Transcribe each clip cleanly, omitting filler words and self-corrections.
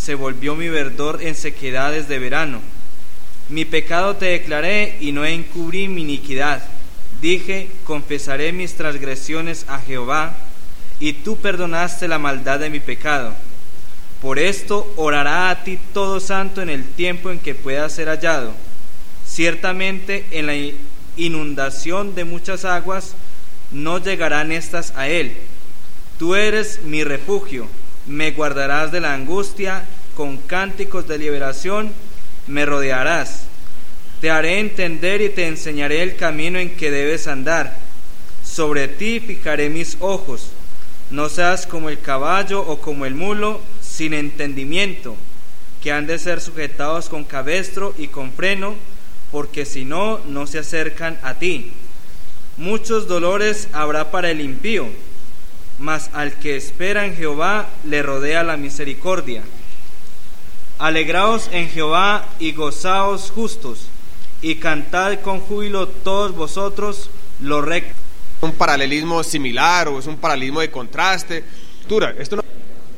se volvió mi verdor en sequedades de verano. Mi pecado te declaré y no encubrí mi iniquidad. Dije, confesaré mis transgresiones a Jehová, y tú perdonaste la maldad de mi pecado. Por esto orará a ti todo santo en el tiempo en que pueda ser hallado. Ciertamente en la inundación de muchas aguas no llegarán estas a él. Tú eres mi refugio, me guardarás de la angustia, con cánticos de liberación me rodearás. Te haré entender y te enseñaré el camino en que debes andar. Sobre ti fijaré mis ojos. No seas como el caballo o como el mulo, sin entendimiento, que han de ser sujetados con cabestro y con freno, porque si no, no se acercan a ti. Muchos dolores habrá para el impío, mas al que espera en Jehová le rodea la misericordia. Alegraos en Jehová y gozaos justos, y cantad con júbilo todos vosotros los rectos. Un paralelismo similar o es un paralelismo de contraste. Esto no...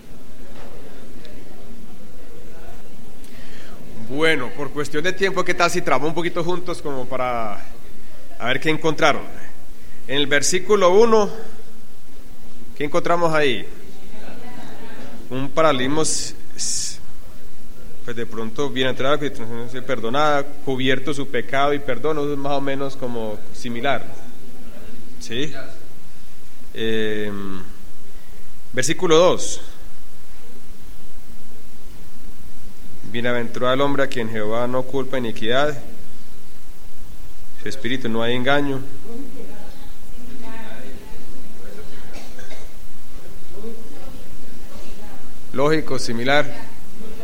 Bueno, por cuestión de tiempo, ¿qué tal si trabamos un poquito juntos como para a ver qué encontraron? En el versículo 1, ¿qué encontramos ahí? Un paralelismo, pues de pronto bienaventurada, perdonada, cubierto su pecado y perdón, es más o menos como similar. ¿Sí? Versículo 2. Bienaventurado el hombre a quien Jehová no culpa iniquidad, su espíritu no hay engaño. Lógico, similar.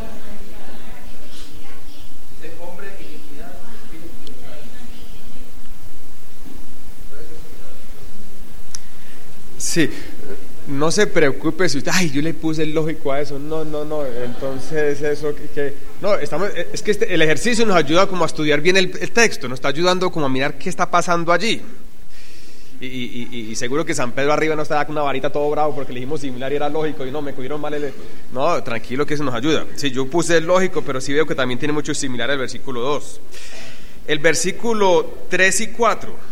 Sí, no se preocupe si usted, yo le puse el lógico a eso, no, entonces eso no, es que el ejercicio nos ayuda como a estudiar bien el texto, nos está ayudando como a mirar qué está pasando allí, y seguro que San Pedro arriba no está con una varita todo bravo porque le dijimos similar y era lógico, y no, me cogieron mal no, tranquilo que eso nos ayuda, sí, yo puse el lógico, pero sí veo que también tiene mucho similar el versículo 2, el versículo 3 y 4,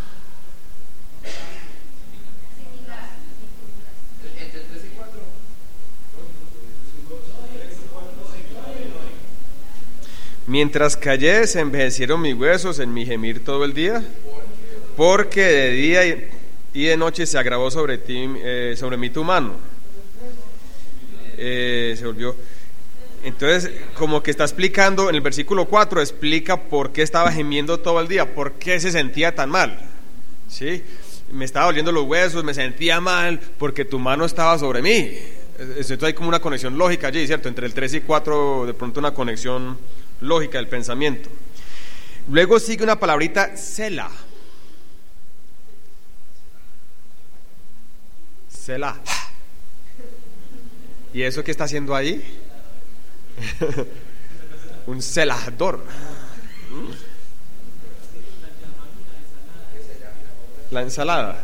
mientras callé, se envejecieron mis huesos en mi gemir todo el día, porque de día y de noche se agravó sobre mí tu mano. Se volvió. Entonces, como que está explicando, en el versículo 4, explica por qué estaba gemiendo todo el día, por qué se sentía tan mal. ¿Sí? Me estaba doliendo los huesos, me sentía mal, porque tu mano estaba sobre mí. Entonces hay como una conexión lógica allí, ¿cierto? Entre el 3 y 4, de pronto una conexión lógica del pensamiento. Luego sigue una palabrita, Selah. Selah. ¿Y eso qué está haciendo ahí? Un selahador. La ensalada.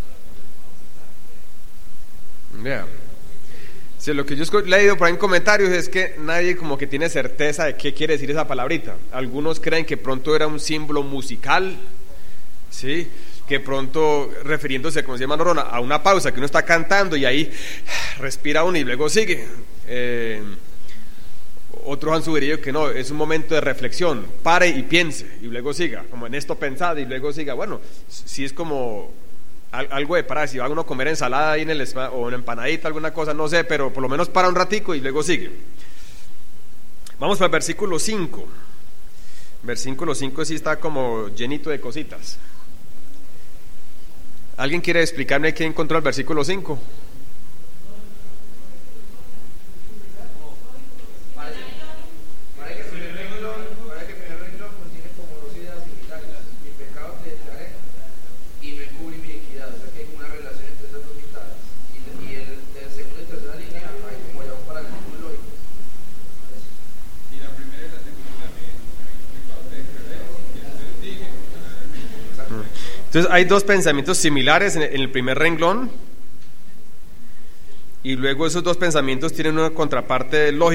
Vean. Sí, lo que yo he leído por ahí en comentarios es que nadie como que tiene certeza de qué quiere decir esa palabrita. Algunos creen que pronto era un símbolo musical, ¿sí? Que pronto refiriéndose, como se llama Norona, a una pausa, que uno está cantando y ahí respira uno y luego sigue. Otros han sugerido que no, es un momento de reflexión, pare y piense y luego siga, como en esto pensad y luego siga. Bueno, si es como algo de parar, si va uno a comer ensalada ahí o una empanadita, alguna cosa, no sé, pero por lo menos para un ratico y luego sigue. Vamos para el versículo 5. Versículo 5 sí está como llenito de cositas. ¿Alguien quiere explicarme qué encontró el versículo 5? Entonces hay dos pensamientos similares en el primer renglón y luego esos dos pensamientos tienen una contraparte lógica.